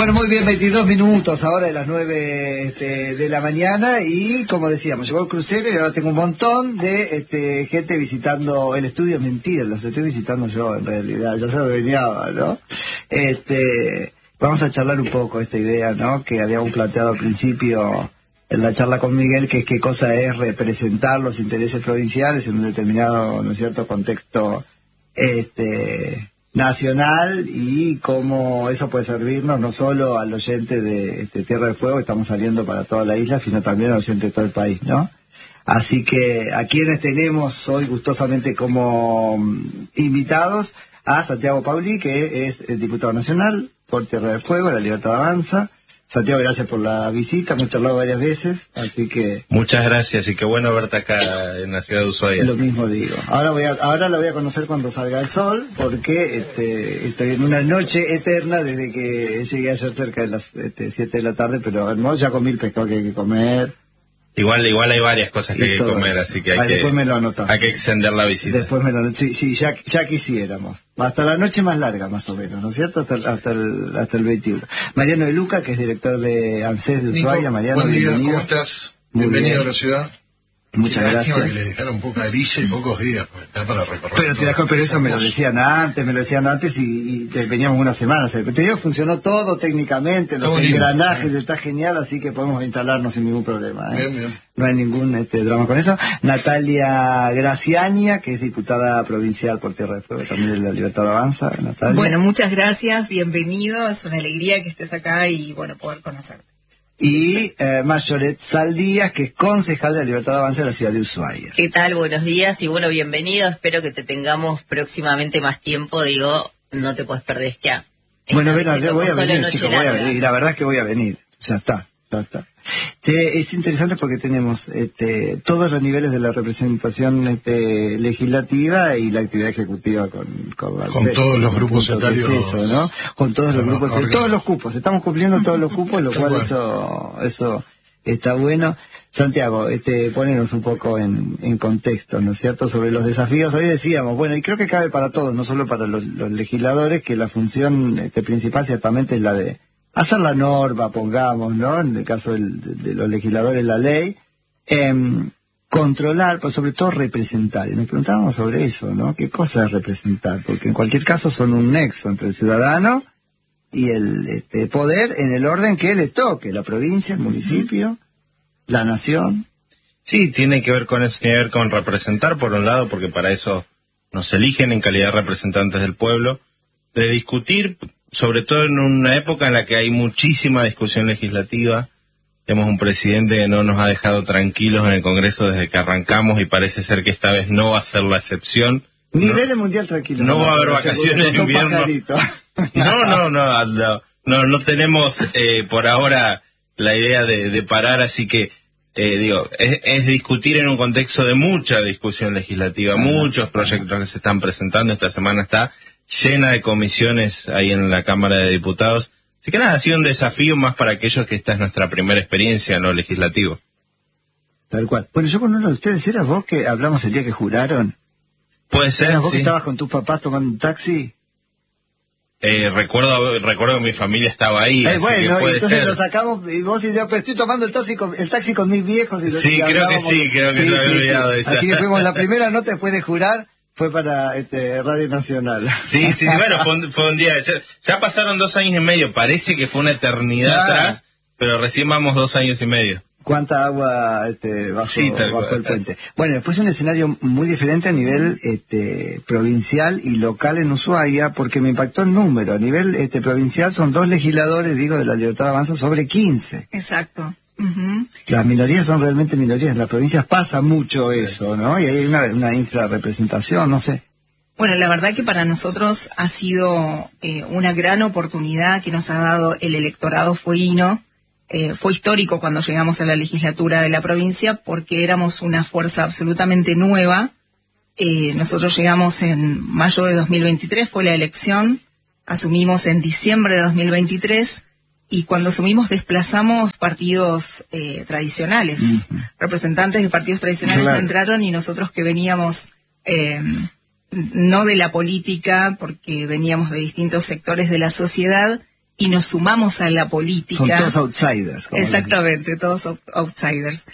Bueno, muy bien, 22 minutos ahora de las 9 de la mañana y como decíamos, llegó el crucero y ahora tengo un montón de gente visitando el estudio. Mentira, los estoy visitando yo en realidad, yo se lo venía, ¿no? Vamos a charlar un poco esta idea, ¿no? Que habíamos planteado al principio en la charla con Miguel, que es qué cosa es representar los intereses provinciales en un determinado, ¿no es cierto?, contexto nacional, y cómo eso puede servirnos no solo al oyente de Tierra del Fuego, estamos saliendo para toda la isla, sino también al oyente de todo el país, ¿no? Así que a quienes tenemos hoy gustosamente como invitados, a Santiago Pauli, que es diputado nacional por Tierra del Fuego, La Libertad Avanza. Santiago, gracias por la visita, hemos charlado varias veces, así que... Muchas gracias, y qué bueno verte acá en la ciudad de Ushuaia. Lo mismo digo. Ahora la voy a conocer cuando salga el sol, porque estoy en una noche eterna desde que llegué ayer cerca de las 7 de la tarde, pero hermoso, ya comí el pescado que hay que comer. Igual hay varias cosas que hay que comer, así que después me lo anotás. Hay que extender la visita. Después me lo sí, ya quisiéramos. Hasta la noche más larga, más o menos, ¿no es cierto? Hasta el 21. Mariano de Luca, que es director de ANSES de Ushuaia. Mariano, buen día, bienvenido. ¿Cómo estás? Bienvenido a la ciudad. Muchas gracias. Que le dejaron poca visa y pocos días, porque está para recorrer. Pero eso me lo decían antes y veníamos una semana. Te digo, funcionó todo técnicamente, los engranajes, está genial, así que podemos instalarnos sin ningún problema. Bien. No hay ningún drama con eso. Natalia Graciania, que es diputada provincial por Tierra del Fuego, también de La Libertad Avanza. Natalia. Bueno, muchas gracias, bienvenido, es una alegría que estés acá y bueno, poder conocerte. Y Mayoret Saldías, que es concejal de La Libertad Avanza de la ciudad de Ushuaia. ¿Qué tal? Buenos días y bueno, bienvenido. Espero que te tengamos próximamente más tiempo. No te puedes perder ya. Bueno, voy a venir, chicos, voy a venir. La verdad es que voy a venir. Ya está. Es interesante porque tenemos todos los niveles de la representación legislativa y la actividad ejecutiva con todos los grupos etarios, ¿no? Con todos los grupos, todos los cupos, estamos cumpliendo todos los cupos, lo cual eso está bueno. Santiago, ponernos un poco en contexto, ¿no es cierto?, sobre los desafíos. Hoy decíamos, bueno, y creo que cabe para todos, no solo para los legisladores, que la función principal ciertamente es la de hacer la norma, pongamos, ¿no? En el caso de los legisladores, la ley, controlar, pero sobre todo representar. Y nos preguntábamos sobre eso, ¿no? ¿Qué cosa es representar? Porque en cualquier caso son un nexo entre el ciudadano y el poder en el orden que le toque, la provincia, el municipio, la nación. Sí, tiene que ver con eso, tiene que ver con representar, por un lado, porque para eso nos eligen en calidad de representantes del pueblo, de discutir, sobre todo en una época en la que hay muchísima discusión legislativa. Tenemos un presidente que no nos ha dejado tranquilos en el Congreso desde que arrancamos y parece ser que esta vez no va a ser la excepción. Nivel mundial tranquilo. No va a haber vacaciones de invierno. No tenemos por ahora la idea de parar, así que es discutir en un contexto de mucha discusión legislativa, muchos proyectos que se están presentando. Esta semana está llena de comisiones ahí en la Cámara de Diputados. Así que nada, ha sido un desafío más para aquellos que esta es nuestra primera experiencia en lo legislativo. Tal cual. Bueno, yo con uno de ustedes, ¿eras vos que hablamos el día que juraron? Puede ser, ¿Eras vos sí. que estabas con tus papás tomando un taxi? Recuerdo que mi familia estaba ahí. Bueno, y entonces ser. lo sacamos y vos y yo, pero estoy tomando el taxi con mis viejos. Sí, creo que lo había olvidado de esa. Así que fuimos, la primera nota después de jurar fue para Radio Nacional. Sí, bueno, fue un día. Ya pasaron 2 años y medio, parece que fue una eternidad atrás, pero recién vamos 2 años y medio. ¿Cuánta agua bajo el puente? Bueno, después un escenario muy diferente a nivel provincial y local en Ushuaia, porque me impactó el número. A nivel provincial son 2 legisladores, de La Libertad Avanza, sobre 15. Exacto. Las minorías son realmente minorías. En las provincias pasa mucho eso, ¿no? Y hay una infrarrepresentación, no sé. Bueno, la verdad que para nosotros ha sido una gran oportunidad que nos ha dado el electorado fueguino. Fue histórico cuando llegamos a la legislatura de la provincia porque éramos una fuerza absolutamente nueva. Nosotros llegamos en mayo de 2023, fue la elección, asumimos en diciembre de 2023 y cuando asumimos desplazamos partidos tradicionales, representantes de partidos tradicionales que entraron y nosotros que veníamos no de la política porque veníamos de distintos sectores de la sociedad, y nos sumamos a la política. Son todos outsiders. Exactamente, todos outsiders.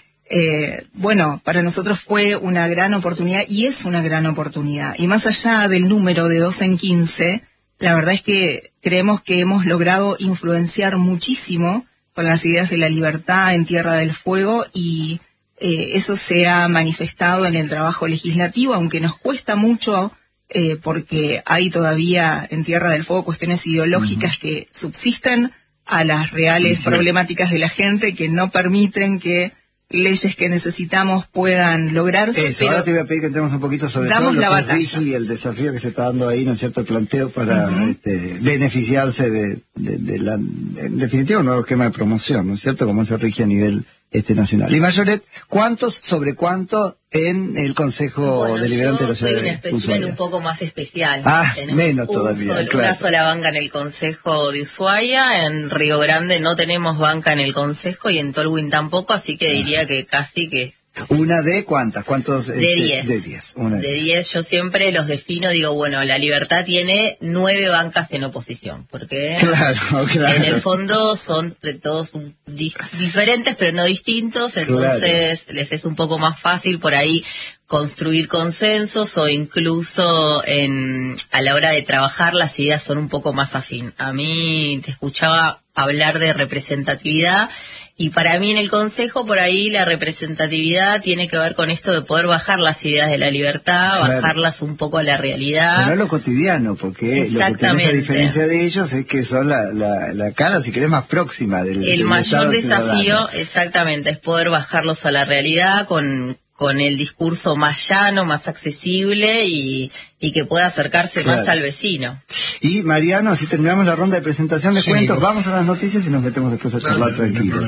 Bueno, para nosotros fue una gran oportunidad y es una gran oportunidad. Y más allá del número de 2 en 15, la verdad es que creemos que hemos logrado influenciar muchísimo con las ideas de la libertad en Tierra del Fuego y eso se ha manifestado en el trabajo legislativo, aunque nos cuesta mucho porque hay todavía en Tierra del Fuego cuestiones ideológicas que subsisten a las reales problemáticas de la gente, que no permiten que leyes que necesitamos puedan lograrse. Eso, ahora te voy a pedir que entremos un poquito sobre todo lo que es Rigi y el desafío que se está dando ahí, ¿no es cierto?, el planteo para beneficiarse de la, en definitiva, un nuevo esquema de promoción, ¿no es cierto?, como se rige a nivel nacional. Y Mayoret, ¿cuántos sobre cuánto en el Consejo Deliberante de la Ciudad de Ushuaia? Soy un espécimen un poco más especial. Tenemos menos todavía, claro. Una sola banca en el Consejo de Ushuaia, en Río Grande no tenemos banca en el Consejo y en Tolwyn tampoco, así que diría que casi que... ¿Una de cuántas? ¿Cuántos? De 10. De 10. De 10. Yo siempre los defino, digo, bueno, la Libertad tiene 9 bancas en oposición, porque claro. En el fondo son todos diferentes, pero no distintos, entonces les es un poco más fácil por ahí construir consensos o incluso a la hora de trabajar las ideas son un poco más afín. A mí te escuchaba hablar de representatividad y para mí en el Consejo por ahí la representatividad tiene que ver con esto de poder bajar las ideas de la libertad, bajarlas un poco a la realidad. Pero no lo cotidiano, porque lo que tiene esa diferencia de ellos es que son la cara, si querés, más próxima del mayor desafío, ciudadano. Exactamente, es poder bajarlos a la realidad con el discurso más llano, más accesible y que pueda acercarse más al vecino. Y Mariano, así terminamos la ronda de presentación de cuentos, vamos a las noticias y nos metemos después a charlar tranquilo.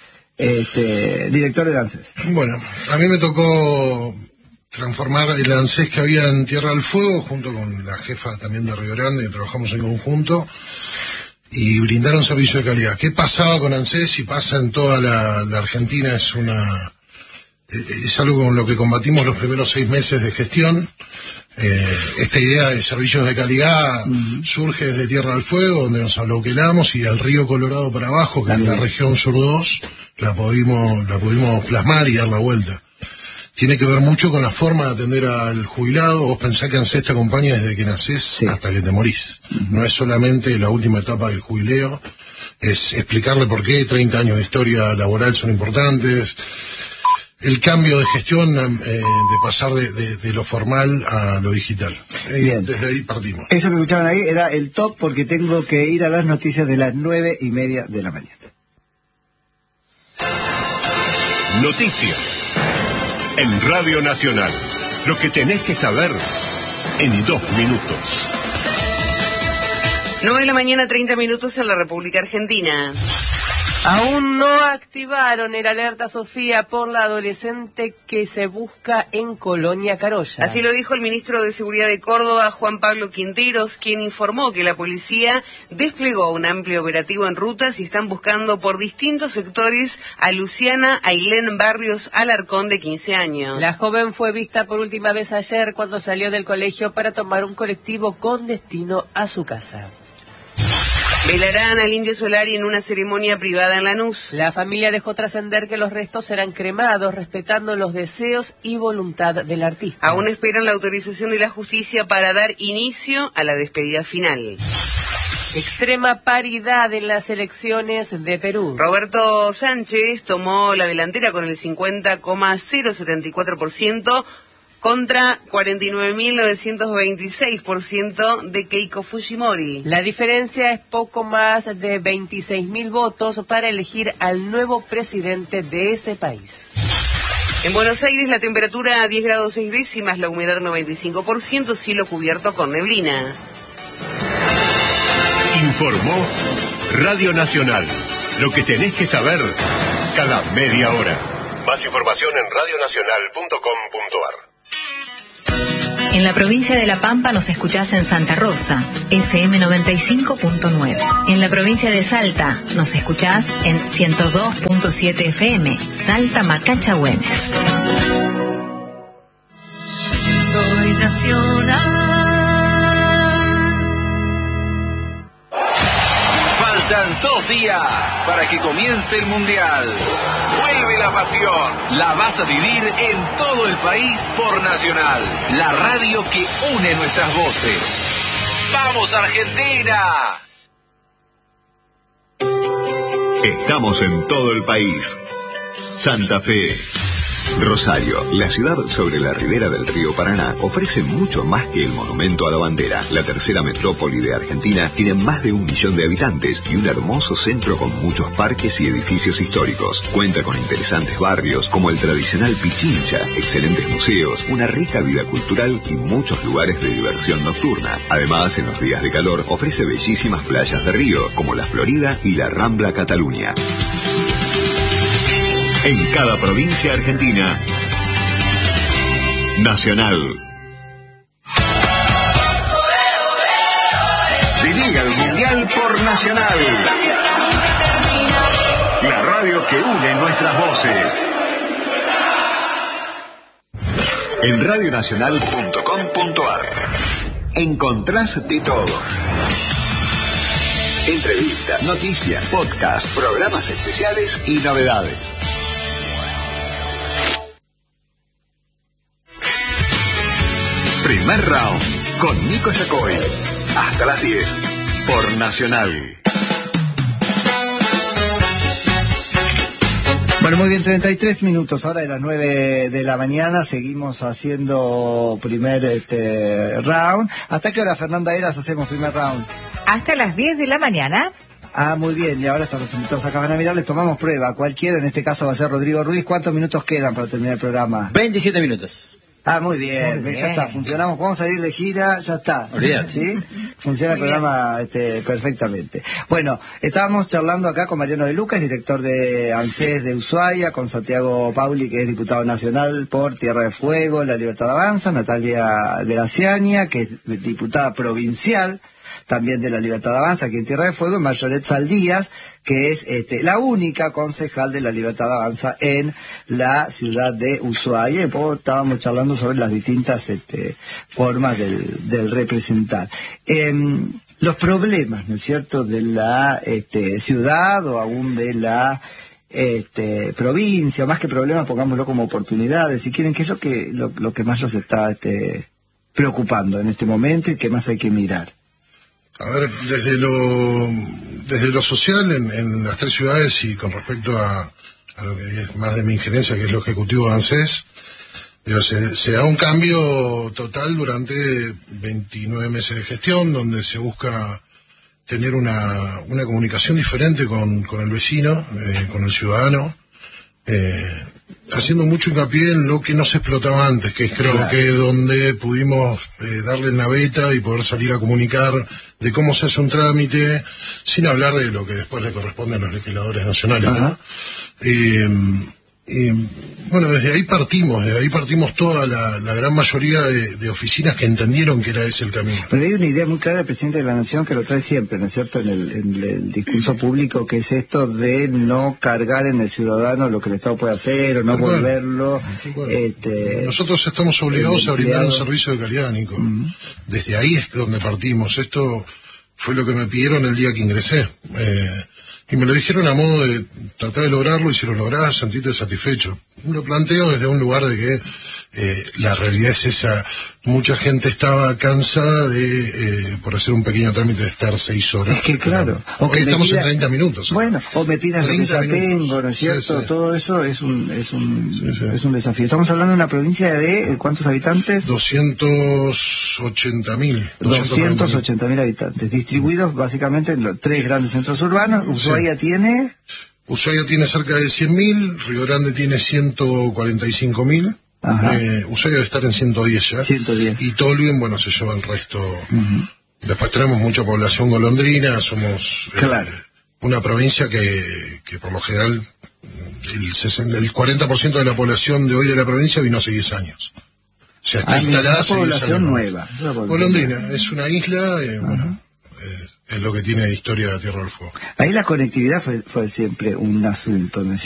Director del ANSES. Bueno, a mí me tocó transformar el ANSES que había en Tierra del Fuego, junto con la jefa también de Río Grande, que trabajamos en conjunto, y brindar un servicio de calidad. ¿Qué pasaba con ANSES y pasa en toda la Argentina? Es algo con lo que combatimos los primeros 6 meses de gestión. Esta idea de servicios de calidad surge desde Tierra del Fuego, donde nos aloquelamos, y al río Colorado para abajo, que es la región sur 2, la pudimos plasmar y dar la vuelta. Tiene que ver mucho con la forma de atender al jubilado. Vos pensás que ANSES te acompaña desde que nacés hasta que te morís. No es solamente la última etapa del jubileo, es explicarle por qué 30 años de historia laboral son importantes. El cambio de gestión, de pasar de lo formal a lo digital. Bien. Desde ahí partimos. Eso que escuchaban ahí era el top, porque tengo que ir a las noticias de las 9:30 de la mañana. Noticias en Radio Nacional. Lo que tenés que saber en 2 minutos. 9 de la mañana, 30 minutos en la República Argentina. Aún no activaron el alerta Sofía por la adolescente que se busca en Colonia Carolla. Así lo dijo el ministro de Seguridad de Córdoba, Juan Pablo Quinteros, quien informó que la policía desplegó un amplio operativo en rutas y están buscando por distintos sectores a Luciana Ailén Barrios Alarcón, de 15 años. La joven fue vista por última vez ayer cuando salió del colegio para tomar un colectivo con destino a su casa. Velarán al Indio Solari en una ceremonia privada en Lanús. La familia dejó trascender que los restos serán cremados, respetando los deseos y voluntad del artista. Aún esperan la autorización de la justicia para dar inicio a la despedida final. Extrema paridad en las elecciones de Perú. Roberto Sánchez tomó la delantera con el 50,074%, contra 49.926% de Keiko Fujimori. La diferencia es poco más de 26.000 votos para elegir al nuevo presidente de ese país. En Buenos Aires la temperatura a 10 grados 6 décimas, la humedad 95%, cielo cubierto con neblina. Informó Radio Nacional. Lo que tenés que saber cada media hora. Más información en radionacional.com.ar. En la provincia de La Pampa nos escuchás en Santa Rosa, FM 95.9. En la provincia de Salta nos escuchás en 102.7 FM, Salta Macachagüenes. Soy nacional. 2 días para que comience el Mundial. Vuelve la pasión. La vas a vivir en todo el país por Nacional, la radio que une nuestras voces. ¡Vamos, Argentina! Estamos en todo el país. Santa Fe. Rosario, la ciudad sobre la ribera del río Paraná, ofrece mucho más que el monumento a la bandera. La tercera metrópoli de Argentina tiene más de 1 millón de habitantes y un hermoso centro con muchos parques y edificios históricos. Cuenta con interesantes barrios como el tradicional Pichincha, excelentes museos, una rica vida cultural y muchos lugares de diversión nocturna. Además, en los días de calor ofrece bellísimas playas de río como la Florida y la Rambla Cataluña. En cada provincia argentina, Nacional. Viví el Mundial por Nacional. La radio que une nuestras voces. En radionacional.com.ar encontrás de todo. Entrevistas, noticias, podcasts, programas especiales y novedades. Primer round con Nico Yacoy. Hasta las 10 por Nacional. Bueno, muy bien, 33 minutos, ahora de las 9 de la mañana, seguimos haciendo primer round. ¿Hasta qué hora, Fernanda Eras, hacemos primer round? Hasta las 10 de la mañana. Ah, muy bien, y ahora están los invitados acá, van a mirar, les tomamos prueba, cualquiera, en este caso va a ser Rodrigo Ruiz. ¿Cuántos minutos quedan para terminar el programa? 27 minutos. Ah, muy bien, ya está, funcionamos, vamos a salir de gira, ya está. Olvídate. ¿Sí? Funciona el programa perfectamente. Bueno, estábamos charlando acá con Mariano de Lucas, director de ANSES de Ushuaia, con Santiago Pauli, que es diputado nacional por Tierra de Fuego, La Libertad Avanza, Natalia Graciania, que es diputada provincial también de La Libertad Avanza, aquí en Tierra de Fuego, y Marjoret Saldías, que es la única concejal de La Libertad Avanza en la ciudad de Ushuaia. Y luego estábamos charlando sobre las distintas formas del representar. Los problemas, ¿no es cierto?, de la ciudad o aún de la provincia, más que problemas, pongámoslo como oportunidades, si quieren, ¿qué es lo que más los está preocupando en este momento y qué más hay que mirar? A ver, desde lo social en las 3 ciudades y con respecto a lo que es más de mi injerencia, que es lo ejecutivo de ANSES, se da un cambio total durante 29 meses de gestión, donde se busca tener una comunicación diferente con el vecino, con el ciudadano, haciendo mucho hincapié en lo que no se explotaba antes, que es creo que donde pudimos darle la beta y poder salir a comunicar de cómo se hace un trámite, sin hablar de lo que después le corresponde a los legisladores nacionales, ¿no? Bueno, desde ahí partimos toda la gran mayoría de oficinas que entendieron que era ese el camino. Pero hay una idea muy clara del presidente de la Nación que lo trae siempre, ¿no es cierto?, en el discurso público, que es esto de no cargar en el ciudadano lo que el Estado puede hacer o no volverlo. Nosotros estamos obligados a brindar un servicio de calidad, Nico. Desde ahí es donde partimos. Esto fue lo que me pidieron el día que ingresé. Y me lo dijeron a modo de tratar de lograrlo, y si lo lográs, sentirte satisfecho. Lo planteo desde un lugar de que la realidad es esa. Mucha gente estaba cansada de, por hacer un pequeño trámite, de estar 6 horas. Es que claro. Hoy estamos en 30 minutos. Bueno, o me pidas lo que ya tengo, ¿no es cierto? Sí. Todo eso es un desafío. Estamos hablando de una provincia de ¿cuántos habitantes? 280.000. 280.000 habitantes, distribuidos básicamente en 3 grandes centros urbanos. Ushuaia tiene cerca de 100.000, Río Grande tiene 145.000. Ushuaia debe estar en 110 ya. 110. Y Tolwyn, bueno, se lleva el resto. Después tenemos mucha población golondrina, somos una provincia que por lo general el 40% de la población de hoy de la provincia vino hace 10 años. O sea, está instalada hace 10 años. Población nueva. Golondrina, es una isla, es lo que tiene historia de Tierra del Fuego. Ahí la conectividad fue siempre un asunto, ¿no es